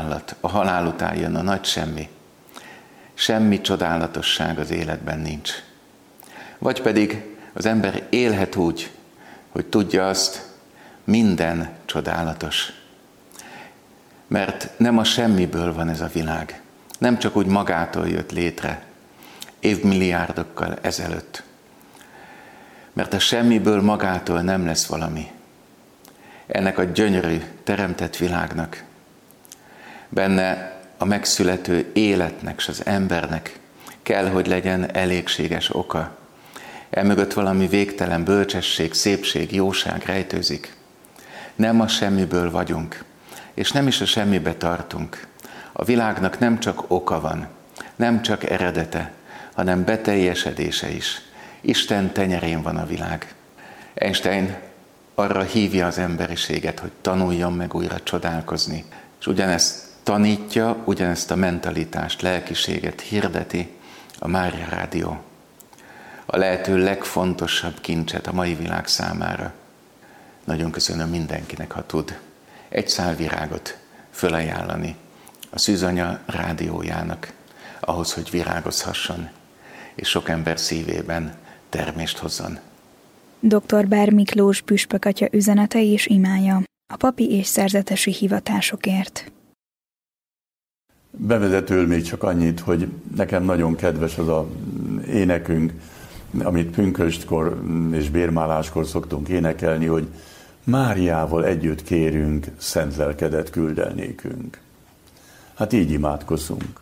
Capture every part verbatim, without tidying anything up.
állat. A halál után jön a nagy semmi. Semmi csodálatosság az életben nincs. Vagy pedig az ember élhet úgy, hogy tudja azt, minden csodálatos. Mert nem a semmiből van ez a világ. Nem csak úgy magától jött létre, évmilliárdokkal ezelőtt. Mert a semmiből magától nem lesz valami. Ennek a gyönyörű, teremtett világnak, benne a megszülető életnek és az embernek kell, hogy legyen elégséges oka. Emögött valami végtelen bölcsesség, szépség, jóság rejtőzik. Nem a semmiből vagyunk, és nem is a semmibe tartunk. A világnak nem csak oka van, nem csak eredete, hanem beteljesedése is. Isten tenyerén van a világ. Einstein arra hívja az emberiséget, hogy tanuljon meg újra csodálkozni. És ugyanezt tanítja, ugyanezt a mentalitást, lelkiséget hirdeti a Mária Rádió. A lehető legfontosabb kincset a mai világ számára. Nagyon köszönöm mindenkinek, ha tud egy szál virágot fölajánlani a Szűzanya rádiójának, ahhoz, hogy virágozhasson, és sok ember szívében termést hozzon. doktor Bár Miklós püspök atya üzenete és imája a papi és szerzetesi hivatásokért. Bevezetőül még csak annyit, hogy nekem nagyon kedves az a énekünk, amit pünköstkor és bérmáláskor szoktunk énekelni, hogy Máriával együtt kérünk, szent lelkedet küld el nékünk. Hát így imádkozzunk.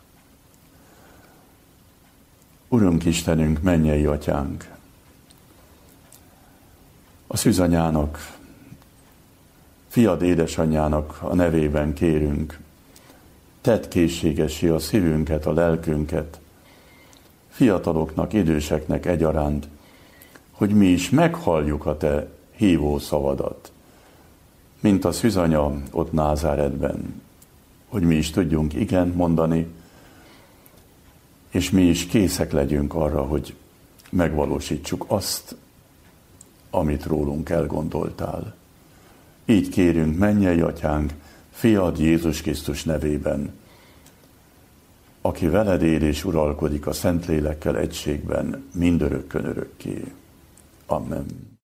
Urunk Istenünk, mennyei atyánk, a szűzanyának, fiad édesanyjának a nevében kérünk, tedd készségessé a szívünket, a lelkünket, fiataloknak, időseknek egyaránt, hogy mi is meghalljuk a te hívó szavadat, mint a szűzanya ott Názáretben, hogy mi is tudjunk igen mondani, és mi is készek legyünk arra, hogy megvalósítsuk azt, amit rólunk elgondoltál. Így kérünk, mennyei atyánk, fiad Jézus Krisztus nevében, aki veled él és uralkodik a Szentlélekkel egységben mindörökkön örökké. Amen.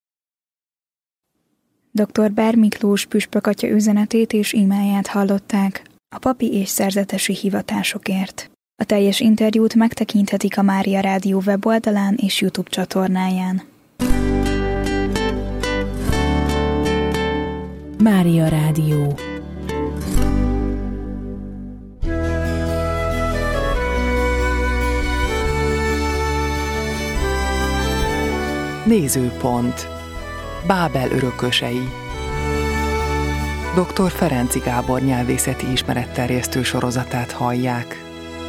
doktor Bár Miklós püspök atya üzenetét és imáját hallották a papi és szerzetesi hivatásokért. A teljes interjút megtekinthetik a Mária Rádió weboldalán és YouTube csatornáján. Mária Rádió. Nézőpont. Bábel örökösei. doktor Ferenczy Gábor nyelvészeti ismeretterjesztő sorozatát hallják.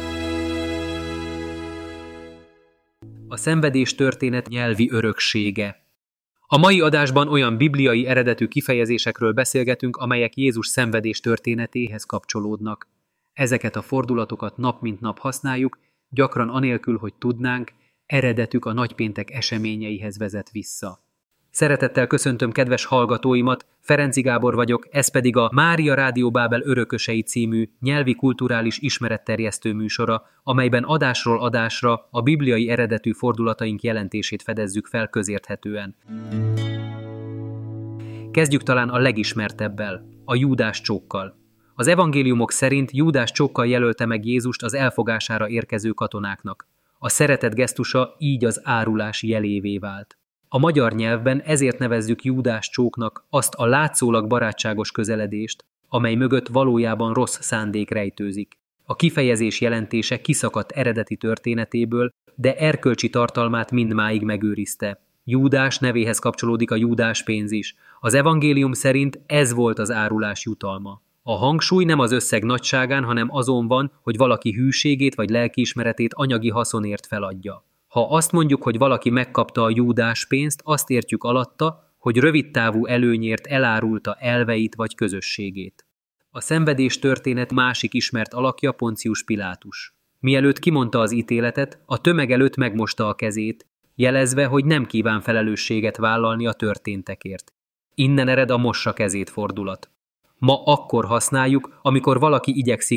A szenvedés történet nyelvi öröksége. A mai adásban olyan bibliai eredetű kifejezésekről beszélgetünk, amelyek Jézus szenvedés történetéhez kapcsolódnak. Ezeket a fordulatokat nap mint nap használjuk, gyakran anélkül, hogy tudnánk, eredetük a nagypéntek eseményeihez vezet vissza. Szeretettel köszöntöm kedves hallgatóimat, Ferenczy Gábor vagyok, ez pedig a Mária Rádió Bábel örökösei című nyelvi kulturális ismeretterjesztő műsora, amelyben adásról adásra a bibliai eredetű fordulataink jelentését fedezzük fel közérthetően. Kezdjük talán a legismertebbel, a Júdás csókkal. Az evangéliumok szerint Júdás csókkal jelölte meg Jézust az elfogására érkező katonáknak. A szeretet gesztusa így az árulás jelévé vált. A magyar nyelvben ezért nevezzük Júdás csóknak azt a látszólag barátságos közeledést, amely mögött valójában rossz szándék rejtőzik. A kifejezés jelentése kiszakadt eredeti történetéből, de erkölcsi tartalmát mindmáig megőrizte. Júdás nevéhez kapcsolódik a Júdás pénz is. Az evangélium szerint ez volt az árulás jutalma. A hangsúly nem az összeg nagyságán, hanem azon van, hogy valaki hűségét vagy lelkiismeretét anyagi haszonért feladja. Ha azt mondjuk, hogy valaki megkapta a Júdás pénzt, azt értjük alatta, hogy rövidtávú előnyért elárulta elveit vagy közösségét. A szenvedés történet másik ismert alakja Poncius Pilátus. Mielőtt kimondta az ítéletet, a tömeg előtt megmosta a kezét, jelezve, hogy nem kíván felelősséget vállalni a történtekért. Innen ered a mossa kezét fordulat. Ma akkor használjuk, amikor valaki igyekszik